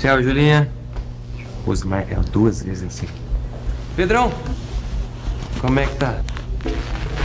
Tchau, Julinha. Use mais duas vezes assim. Pedrão, como é que tá?